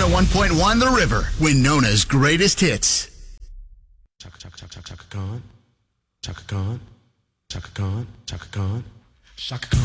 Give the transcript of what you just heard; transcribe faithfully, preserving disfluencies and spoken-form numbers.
one oh one point one The River, Winona's greatest hits. Chaka chaka chaka chaka Khan, Chaka Khan, Chaka Khan, Chaka Khan, Chaka Khan.